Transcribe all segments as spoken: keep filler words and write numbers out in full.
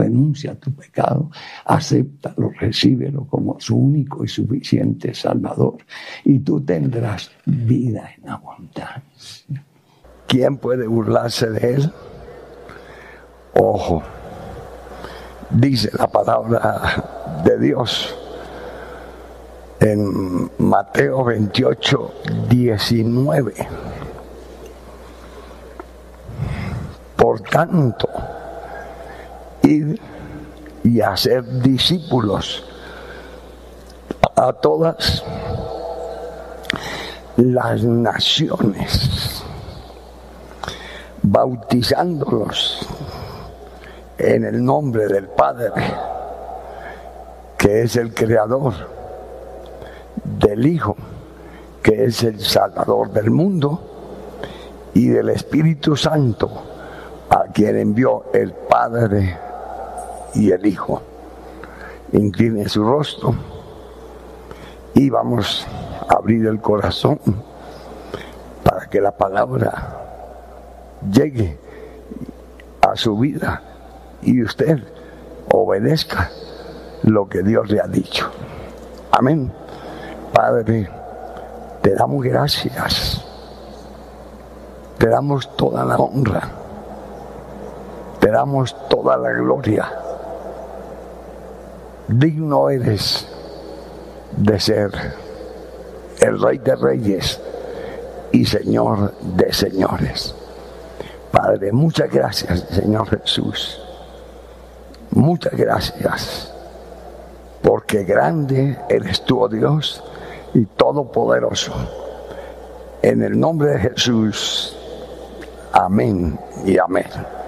renuncia a tu pecado, acéptalo, recíbelo como su único y suficiente Salvador, y tú tendrás vida en abundancia. ¿Quién puede burlarse de él? Ojo, dice la palabra de Dios en Mateo veintiocho, diecinueve. Por tanto, id y hacer discípulos a todas las naciones, bautizándolos en el nombre del Padre, que es el Creador, del Hijo, que es el Salvador del mundo, y del Espíritu Santo, a quien envió el Padre y el Hijo. Incline su rostro y vamos a abrir el corazón para que la palabra llegue a su vida y usted obedezca lo que Dios le ha dicho. Amén. Padre, te damos gracias, te damos toda la honra, te damos toda la gloria. Digno eres de ser el Rey de Reyes y Señor de Señores. Padre, muchas gracias, Señor Jesús. Muchas gracias, porque grande eres tú, oh Dios, y todopoderoso. En el nombre de Jesús, amén y amén.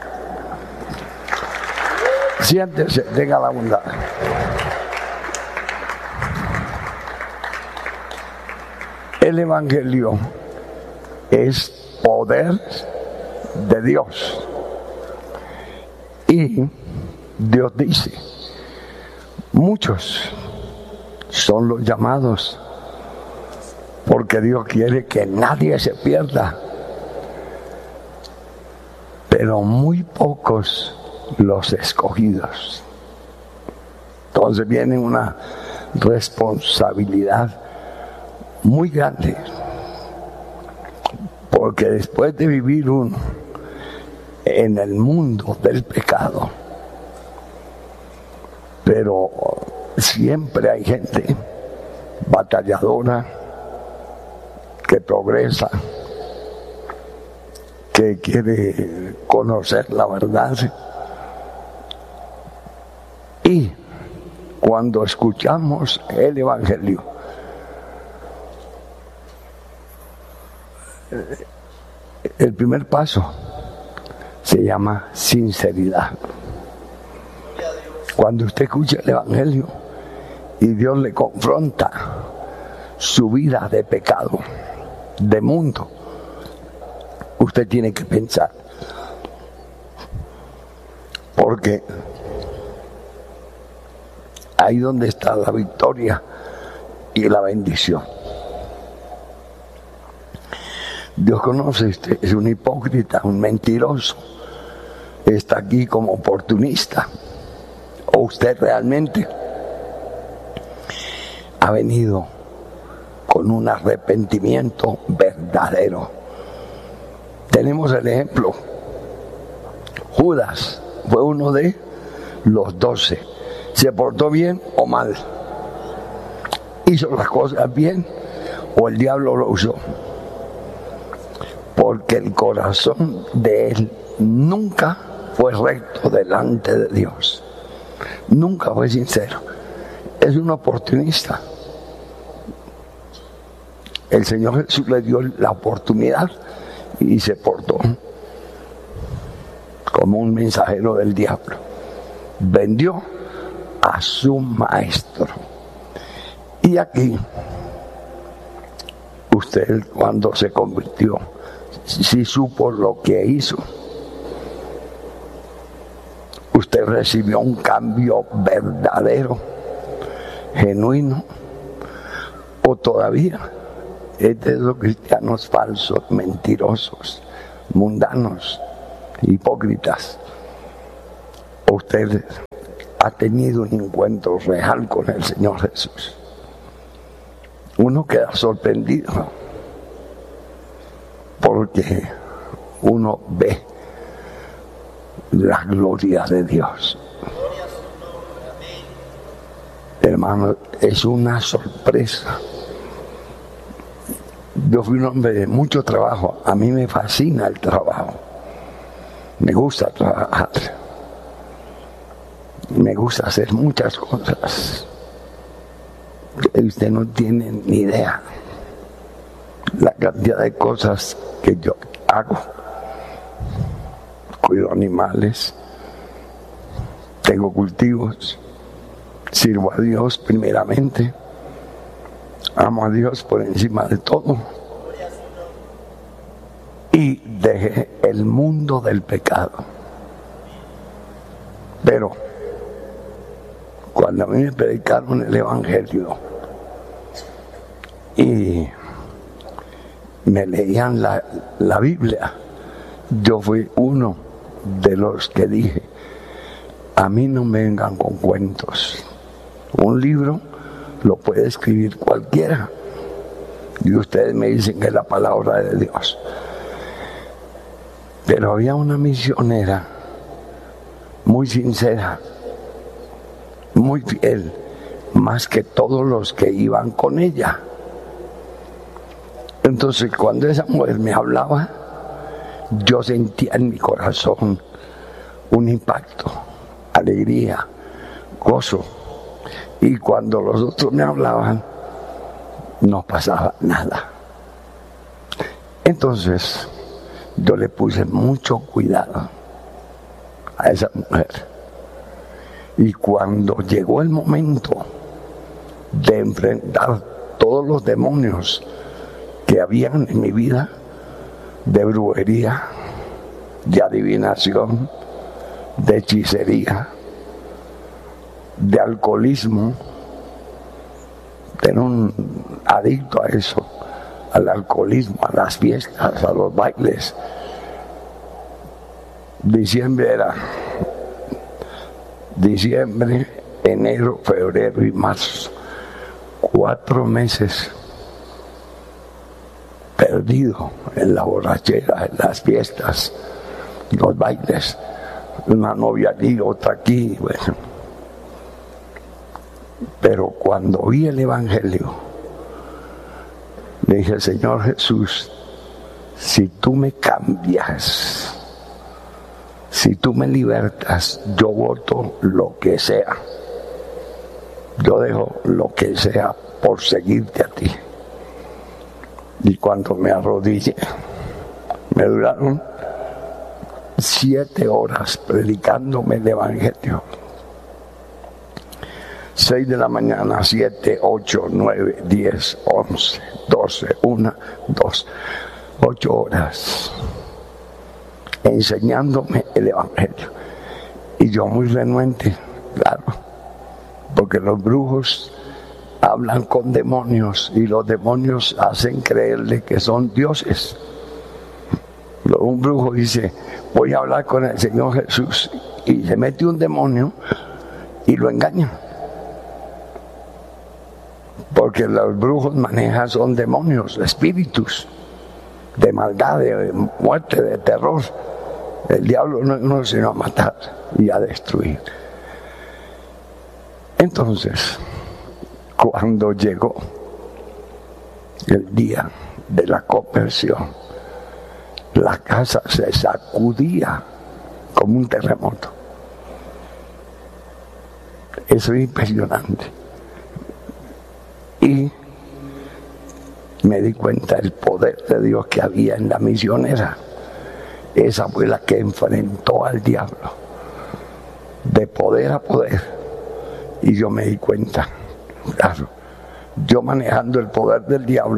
Siéntese, tenga la bondad. El Evangelio es poder de Dios. Y Dios dice, muchos son los llamados, porque Dios quiere que nadie se pierda, pero muy pocos los escogidos. Entonces viene una responsabilidad muy grande, porque después de vivir uno en el mundo del pecado, pero siempre hay gente batalladora, que progresa, que quiere conocer la verdad. Y cuando escuchamos el Evangelio, el primer paso se llama sinceridad. Cuando usted escucha el Evangelio y Dios le confronta su vida de pecado, de mundo, usted tiene que pensar, porque ahí donde está la victoria y la bendición. Dios conoce, usted es un hipócrita, un mentiroso, está aquí como oportunista, o usted realmente ha venido con un arrepentimiento verdadero. Tenemos el ejemplo. Judas fue uno de los doce. ¿Se portó bien o mal? ¿Hizo las cosas bien o el diablo lo usó? Porque el corazón de él nunca fue recto delante de Dios. Nunca fue sincero. Es un oportunista. El Señor Jesús le dio la oportunidad y se portó como un mensajero del diablo. Vendió a su maestro. Y aquí, usted cuando se convirtió, sí supo lo que hizo. Usted recibió un cambio verdadero, genuino, o todavía es de los cristianos falsos, mentirosos, mundanos, hipócritas. usted ha tenido un encuentro real con el Señor Jesús. Uno queda sorprendido porque uno ve la gloria de Dios. Hermano, es una sorpresa. Yo fui un hombre de mucho trabajo. A mí me fascina el trabajo. Me gusta trabajar. Me gusta hacer muchas cosas. Usted no tiene ni idea la cantidad de cosas que yo hago. Cuido animales, tengo cultivos, sirvo a Dios primeramente, amo a Dios por encima de todo y dejé el mundo del pecado. Pero cuando a mí me predicaron el Evangelio y me leían la, la Biblia, yo fui uno de los que dije, a mí no me vengan con cuentos. Un libro lo puede escribir cualquiera y ustedes me dicen que es la palabra de Dios. Pero había una misionera muy sincera, muy fiel, más que todos los que iban con ella. Entonces, cuando esa mujer me hablaba, yo sentía en mi corazón un impacto, alegría, gozo. Y cuando los otros me hablaban, no pasaba nada. Entonces, yo le puse mucho cuidado a esa mujer. Y cuando llegó el momento de enfrentar todos los demonios que habían en mi vida, de brujería, de adivinación, de hechicería, de alcoholismo, era un adicto a eso, al alcoholismo, a las fiestas, a los bailes. Diciembre era diciembre, enero, febrero y marzo, cuatro meses perdido en la borrachera, en las fiestas, los bailes, una novia aquí, otra aquí, bueno. Pero cuando vi el Evangelio, le dije, Señor Jesús, si tú me cambias, si tú me libertas, yo voto lo que sea. Yo dejo lo que sea por seguirte a ti. Y cuando me arrodillé, me duraron siete horas predicándome el Evangelio. Seis de la mañana, siete, ocho, nueve, diez, once, doce, una, dos, ocho horas enseñándome el Evangelio. Y yo muy renuente, claro, porque los brujos hablan con demonios y los demonios hacen creerle que son dioses. Un brujo dice, voy a hablar con el Señor Jesús, y se mete un demonio y lo engaña. Porque los brujos manejan son demonios, espíritus de maldad, de muerte, de terror. El diablo no, no es sino a matar y a destruir. Entonces, cuando llegó el día de la conversión, la casa se sacudía como un terremoto. Eso es impresionante. Y me di cuenta del poder de Dios que había en la misionera. Esa fue la que enfrentó al diablo, de poder a poder. Y yo me di cuenta, claro, yo manejando el poder del diablo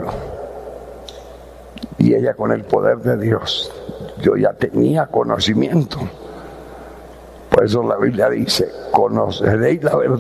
y ella con el poder de Dios. Yo ya tenía conocimiento. Por eso la Biblia dice, conoceréis la verdad